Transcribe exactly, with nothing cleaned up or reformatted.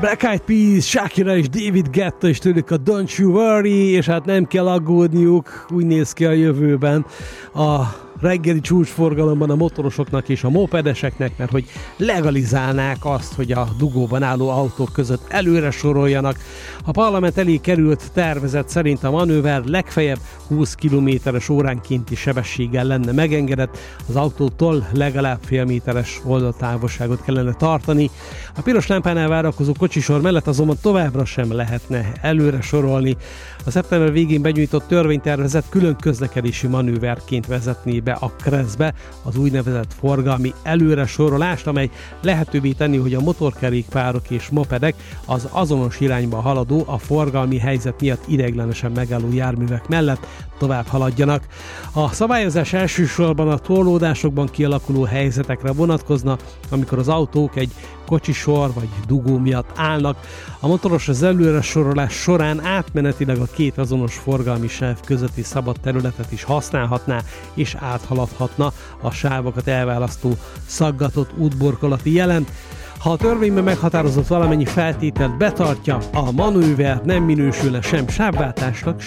Black Eyed Peas, Shakira és David Guetta is tőlük a Don't You Worry, és hát nem kell aggódniuk, úgy néz ki a jövőben a reggeli csúcsforgalomban a motorosoknak és a mopedeseknek, mert hogy legalizálnák azt, hogy a dugóban álló autók között előre soroljanak. A parlament elé került tervezet szerint a manőver legfeljebb húsz kilométeres óránkénti sebességgel lenne megengedett, az autótól legalább fél méteres oldaltávolságot kellene tartani. A piros lámpánál várakozó kocsisor mellett azonban továbbra sem lehetne előre sorolni. A szeptember végén benyújtott törvénytervezet külön közlekedési manőverként vezetné be a kreszbe az úgynevezett forgalmi előre sorolást, amely lehetővé tenni, hogy a motorkerékpárok és mopedek az azonos irányba haladó, a forgalmi helyzet miatt ideiglenesen megálló járművek mellett tovább haladjanak. A szabályozás elsősorban a torlódásokban kialakuló helyzetekre vonatkozna, amikor az autók egy kocsisor vagy dugó miatt állnak. A motoros az előre sorolás során átmenetileg a két azonos forgalmi sáv közötti szabad területet is használhatná és áthaladhatna a sávokat elválasztó szaggatott útburkolati jelen. Ha a törvényben meghatározott valamennyi feltételt betartja, a manőver nem minősülne sem sávváltásnak,